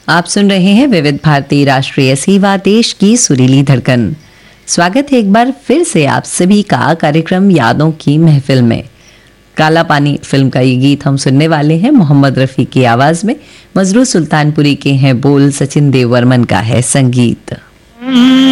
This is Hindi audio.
आप सुन रहे हैं विविध भारती राष्ट्रीय सेवा, देश की सुरीली धड़कन। स्वागत है एक बार फिर से आप सभी का कार्यक्रम यादों की महफिल में। काला पानी फिल्म का ये गीत हम सुनने वाले हैं मोहम्मद रफ़ी की आवाज़ में। मजरू सुल्तानपुरी के हैं बोल, सचिन देव वर्मन का है संगीत।